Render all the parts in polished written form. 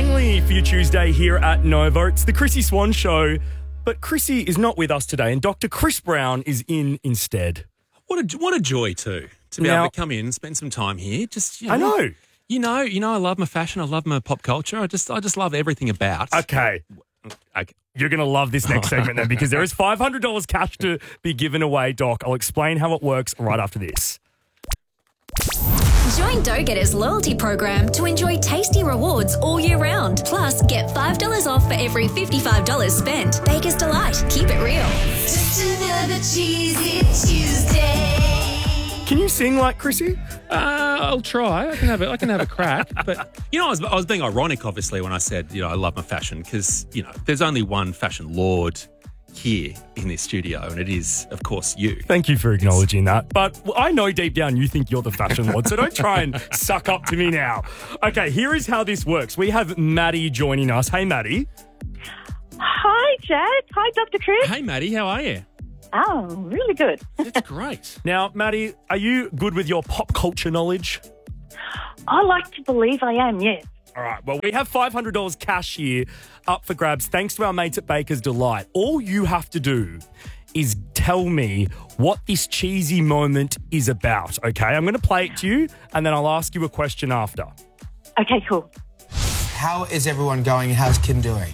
Langley for your Tuesday here at Nova. It's the Chrissy Swan Show, but Chrissy is not with us today, and Dr. Chris Brown is in instead. What a joy too to be able to come in and spend some time here. Just I know. You know, I love my fashion. I love my pop culture. I just love everything about. Okay. You're going to love this next segment then, because there is $500 cash to be given away, Doc. I'll explain how it works right after this. Join Go-Getters loyalty program to enjoy tasty rewards all year round. Plus, get $5 off for every $55 spent. Baker's Delight. Keep it real. Just another cheesy Tuesday. Can you sing like Chrissy? I'll try. I can have a crack. But I was being ironic, obviously, when I said I love my fashion, because there's only one fashion lord here in this studio, and it is, of course, you. Thank you for acknowledging that. But I know deep down you think you're the fashion lord, so don't try and suck up to me now. Okay, here is how this works. We have Maddie joining us. Hey, Maddie. Hi, Jad. Hi, Dr. Chris. Hey, Maddie, how are you? Oh, really good. That's great. Now, Maddie, are you good with your pop culture knowledge? I like to believe I am, yes. All right, well, we have $500 cash here up for grabs thanks to our mates at Baker's Delight. All you have to do is tell me what this cheesy moment is about, okay? I'm going to play it to you, and then I'll ask you a question after. Okay, cool. How is everyone going and how's Kim doing?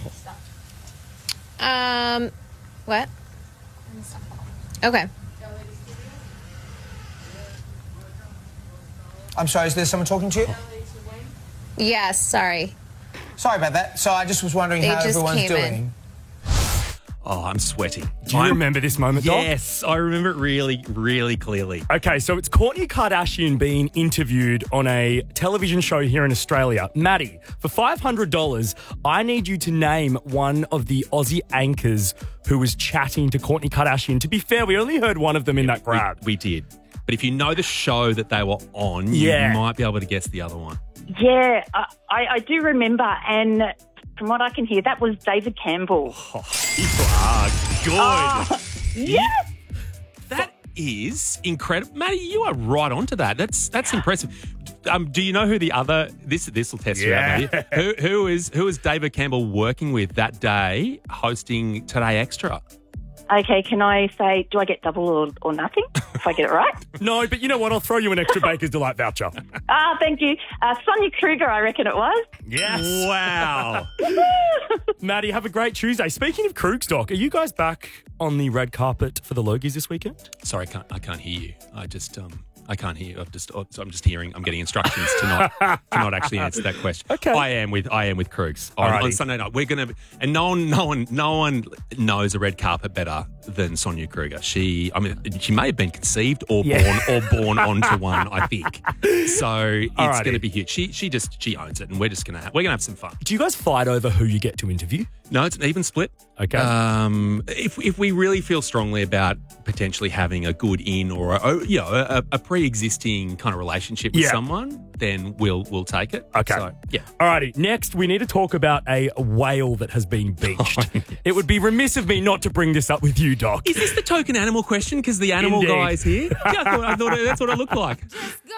What? Okay. I'm sorry, is there someone talking to you? Yes, sorry. Sorry about that. So I just was wondering They how just everyone's came in. doing. Oh, I'm sweating. Do you remember this moment, Doc? Yes, I remember it really, really clearly. Okay, so it's Kourtney Kardashian being interviewed on a television show here in Australia. Maddie, for $500, I need you to name one of the Aussie anchors who was chatting to Kourtney Kardashian. To be fair, we only heard one of them in that grab. We did. But if you know the show that they were on, you might be able to guess the other one. Yeah, I do remember, and from what I can hear, that was David Campbell. Oh, you are good. Yes! That is incredible. Maddie, you are right onto that. That's impressive. Do you know who the other... This will test you out, Maddie. Who is David Campbell working with that day hosting Today Extra? Okay, can I say, do I get double or nothing if I get it right? No, but you know what? I'll throw you an extra Baker's Delight voucher. Thank you. Sonia Kruger, I reckon it was. Yes. Wow. Maddie, have a great Tuesday. Speaking of Krug's, Doc, are you guys back on the red carpet for the Logies this weekend? Sorry, I can't hear you. I can't hear you. I'm just hearing. I'm getting instructions to not actually answer that question. Okay. I am with Krugs on Sunday night. We're gonna, and no one knows a red carpet better than Sonia Kruger. She may have been conceived or born onto one. I think so. It's going to be huge. She owns it, and we're gonna have some fun. Do you guys fight over who you get to interview? No, it's an even split. Okay. If we really feel strongly about potentially having a good in or a pre-existing kind of relationship with someone, then we'll take it. Okay. So, yeah. Alrighty. Next, we need to talk about a whale that has been beached. Oh, yes. It would be remiss of me not to bring this up with you, Doc. Is this the token animal question? Because the animal Indeed. guy is here. Yeah, I thought that's what it looked like.